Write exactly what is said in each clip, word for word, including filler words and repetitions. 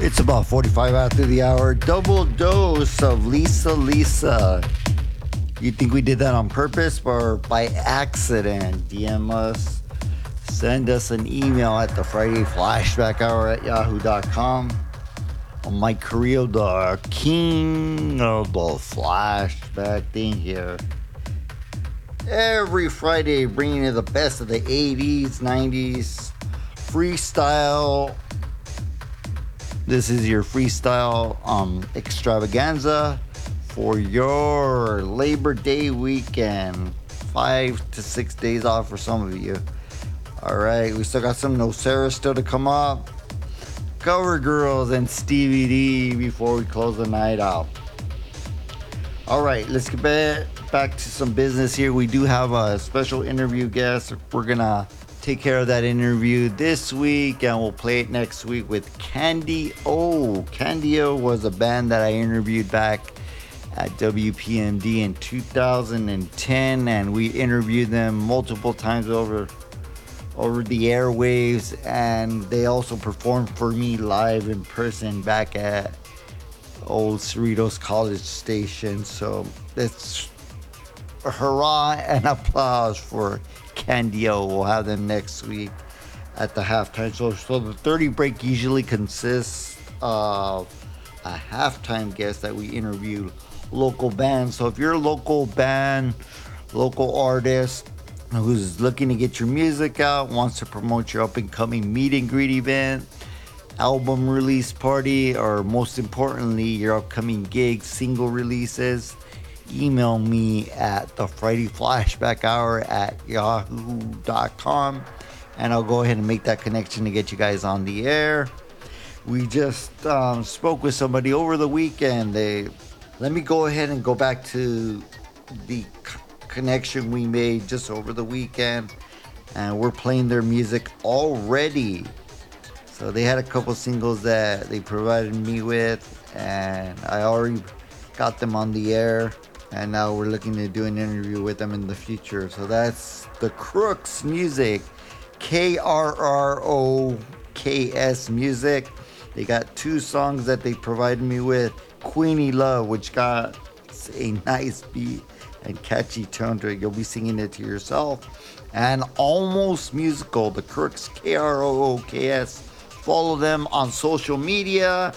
It's about forty-five after the hour. Double dose of Lisa Lisa. You think we did that on purpose or by accident? D M us. Send us an email at the Friday Flashback Hour at yahoo dot com. Mike Carrillo, the king of the flashback thing here. Every Friday, bringing you the best of the eighties, nineties, freestyle. This is your freestyle um, extravaganza for your Labor Day weekend. Five to six days off for some of you. All right, we still got some Nocera still to come up. Cover Girls and Stevie D before we close the night out. All right, let's get back, back to some business here. We do have a special interview guest. We're going to take care of that interview this week, and we'll play it next week with Candy O. Candy O was a band that I interviewed back at W P M D in two thousand ten, and we interviewed them multiple times over over the airwaves, and they also performed for me live in person back at old Cerritos College Station. So it's a hurrah and applause for Candio. We'll have them next week at the halftime show. So the thirty break usually consists of a halftime guest that we interview local bands. So if you're a local band, local artist who's looking to get your music out, wants to promote your up and coming meet and greet event, album release party, or most importantly, your upcoming gigs, single releases, email me at the Friday Flashback Hour at yahoo dot com, and I'll go ahead and make that connection to get you guys on the air. We just um, spoke with somebody over the weekend. They let me go ahead and go back to the c- connection we made just over the weekend, and we're playing their music already. So they had a couple singles that they provided me with, and I already got them on the air, and now we're looking to do an interview with them in the future. So that's the Crooks Music, K R R O K S Music. They got two songs that they provided me with. Queenie Love, which got a nice beat and catchy tone to it. You'll be singing it to yourself. And Almost Musical, the Crooks, K R O O K S. Follow them on social media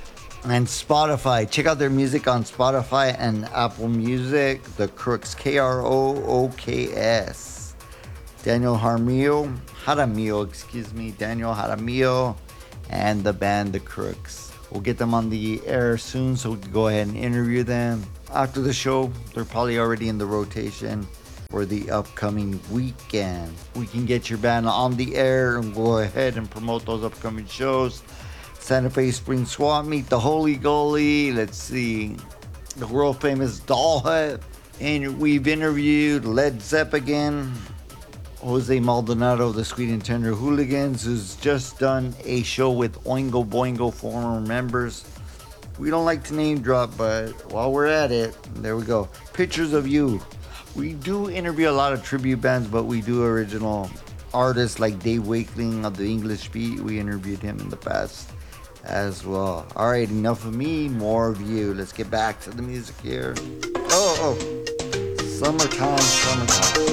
and Spotify. Check out their music on Spotify and Apple Music. The Crooks, K R O O K S. Daniel Jaramillo, Jaramillo, excuse me, Daniel Jaramillo, and the band The Crooks. We'll get them on the air soon, so we can go ahead and interview them. After the show, they're probably already in the rotation for the upcoming weekend. We can get your band on the air and go ahead and promote those upcoming shows. Santa Fe Spring Swap Meet, the Holy Goalie, let's see, the world famous Doll Hut. And we've interviewed Led Zeppelin, Jose Maldonado of the Sweet and Tender Hooligans, who's just done a show with Oingo Boingo former members. We don't like to name drop, but while we're at it, there we go. Pictures of You. We do interview a lot of tribute bands, but we do original artists like Dave Wakeling of the English Beat. We interviewed him in the past as well. All right, enough of me, more of you. Let's get back to the music here. Oh, oh. Summertime, summertime.